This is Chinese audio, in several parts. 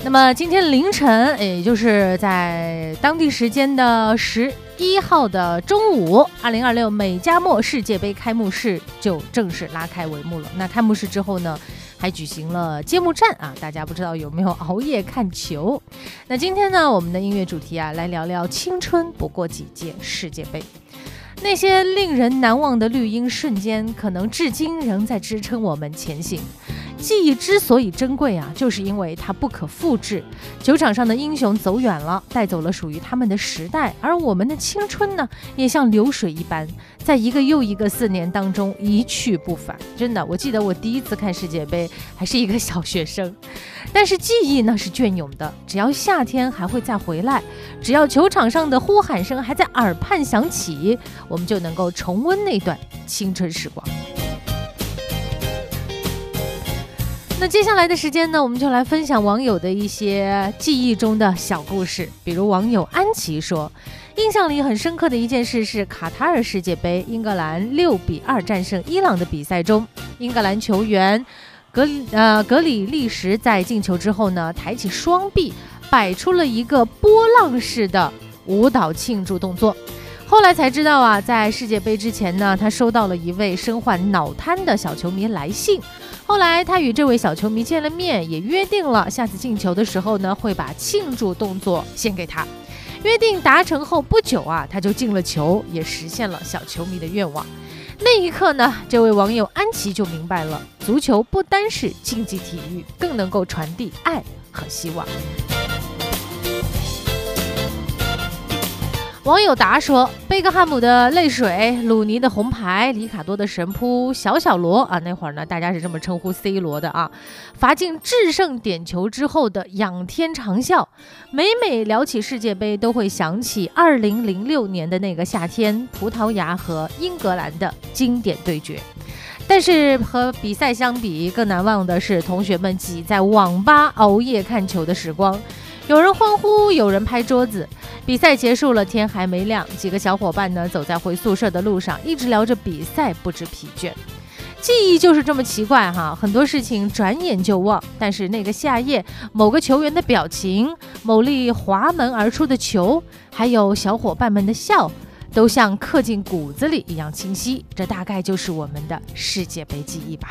那么今天凌晨，也就是在当地时间的11号的中午，2026美加墨世界杯开幕式就正式拉开帷幕了。那开幕式之后呢，还举行了揭幕战啊，大家不知道有没有熬夜看球？那今天呢，我们的音乐主题啊，来聊聊青春不过几届世界杯。那些令人难忘的绿茵瞬间，可能至今仍在支撑我们前行。记忆之所以珍贵啊，就是因为它不可复制。球场上的英雄走远了，带走了属于他们的时代，而我们的青春呢，也像流水一般，在一个又一个4年当中一去不返。真的，我记得我第一次看世界杯还是一个小学生，但是记忆呢是隽永的，只要夏天还会再回来，只要球场上的呼喊声还在耳畔响起，我们就能够重温那段青春时光。那接下来的时间呢，我们就来分享网友的一些记忆中的小故事。比如网友安琪说，印象里很深刻的一件事是卡塔尔世界杯英格兰6-2战胜伊朗的比赛中，英格兰球员格里利什在进球之后呢，抬起双臂摆出了一个波浪式的舞蹈庆祝动作。后来才知道啊，在世界杯之前呢，他收到了一位身患脑瘫的小球迷来信。后来他与这位小球迷见了面，也约定了下次进球的时候呢，会把庆祝动作献给他。约定达成后不久啊，他就进了球，也实现了小球迷的愿望。那一刻呢，这位网友安琪就明白了，足球不单是竞技体育，更能够传递爱和希望。网友达说，贝克汉姆的泪水，鲁尼的红牌，里卡多的神扑，小罗啊，那会儿呢，大家是这么称呼 C 罗的啊，罚进制胜点球之后的仰天长啸。每聊起世界杯，都会想起2006年的那个夏天，葡萄牙和英格兰的经典对决。但是和比赛相比，更难忘的是同学们挤在网吧熬夜看球的时光。有人欢呼，有人拍桌子。比赛结束了，天还没亮，几个小伙伴呢走在回宿舍的路上，一直聊着比赛，不知疲倦。记忆就是这么奇怪哈，很多事情转眼就忘，但是那个夏夜，某个球员的表情，某粒滑门而出的球，还有小伙伴们的笑，都像刻进骨子里一样清晰。这大概就是我们的世界杯记忆吧。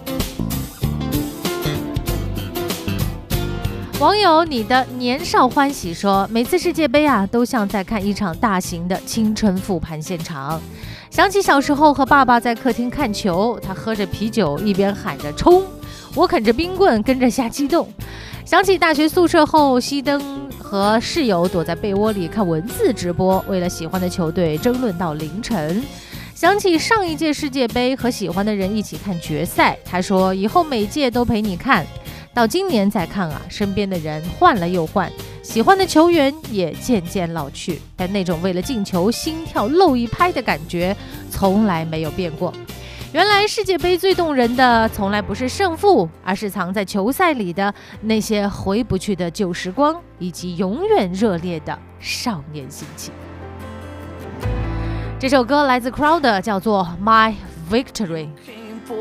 网友你的年少欢喜说，每次世界杯啊，都像在看一场大型的青春复盘现场。想起小时候和爸爸在客厅看球，他喝着啤酒一边喊着冲，我啃着冰棍跟着瞎激动。想起大学宿舍后熄灯和室友躲在被窝里看文字直播，为了喜欢的球队争论到凌晨。想起上一届世界杯和喜欢的人一起看决赛，他说以后每届都陪你看。到今年再看啊，身边的人换了又换，喜欢的球员也渐渐老去，但那种为了进球心跳漏一拍的感觉从来没有变过。原来世界杯最动人的从来不是胜负，而是藏在球赛里的那些回不去的旧时光，以及永远热烈的少年心情。这首歌来自 Crowder， 叫做 My Victory。